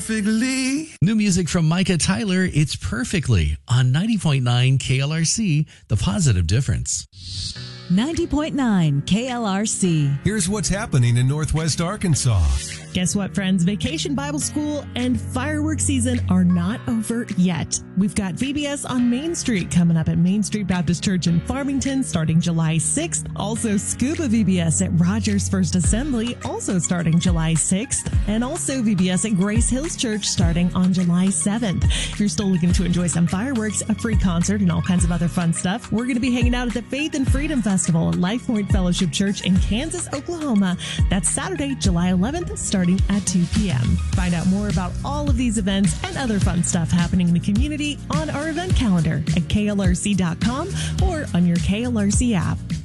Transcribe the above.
perfectly. New music from Micah Tyler, It's Perfectly, on 90.9 KLRC, The Positive Difference. 90.9 KLRC. Here's what's happening in Northwest Arkansas. Guess what, friends? Vacation Bible School and fireworks season are not over yet. We've got VBS on Main Street coming up at Main Street Baptist Church in Farmington starting July 6th. Also Scuba VBS at Rogers First Assembly, also starting July 6th. And also VBS at Grace Hills Church starting on July 7th. If you're still looking to enjoy some fireworks, a free concert, and all kinds of other fun stuff, we're going to be hanging out at the Faith and Freedom Festival at Life Point Fellowship Church in Kansas, Oklahoma. That's Saturday, July 11th, starting at 2 p.m. Find out more about all of these events and other fun stuff happening in the community on our event calendar at klrc.com or on your KLRC app.